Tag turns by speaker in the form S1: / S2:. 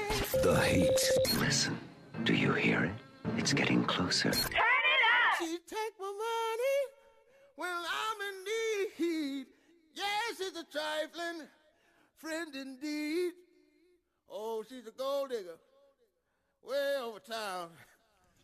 S1: The heat. Listen, do you hear it? It's getting closer.
S2: Turn it up!
S3: She take my money when I'm in need. Yes, she's a trifling friend indeed. Oh, she's a gold digger way over town.